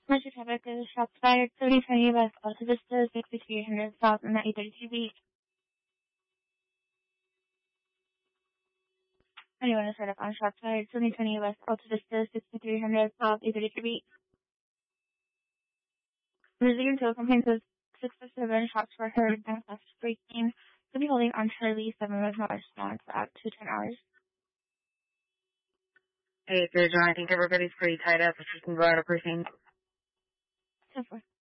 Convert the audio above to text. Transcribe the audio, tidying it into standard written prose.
Commercial traffic is shots fired 3020 West Alta Vista, 6300 South on the 832B. Anyone is set up on shots fired 3020 West Alta Vista, 6300 South 832B. Michigan Tow complaints of 6 to 7 shots were heard and fast breaking. Could be holding on Charlie 7 with no response for up to 10 hours. Hey, John, I think everybody's pretty tied up. If you can go out of precinct. 10-4.